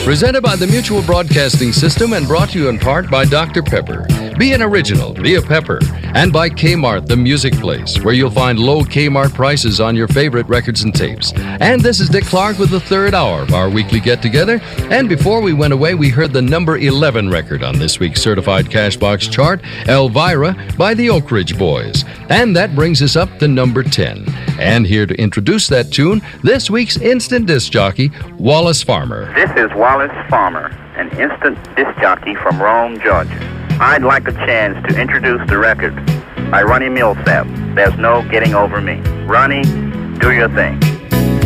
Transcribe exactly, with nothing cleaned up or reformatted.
Presented by the Mutual Broadcasting System and brought to you in part by Doctor Pepper. Be an original, be a pepper. And by Kmart, the music place, where you'll find low Kmart prices on your favorite records and tapes. And this is Dick Clark with the third hour of our weekly get-together. And before we went away, we heard the number eleven record on this week's Certified Cashbox chart, Elvira by the Oak Ridge Boys. And that brings us up to number ten. And here to introduce that tune, this week's instant disc jockey, Wallace Farmer. This is Wallace Farmer, an instant disc jockey from Rome, Georgia. I'd like a chance to introduce the record by Ronnie Milsap. There's no getting over me. Ronnie, do your thing.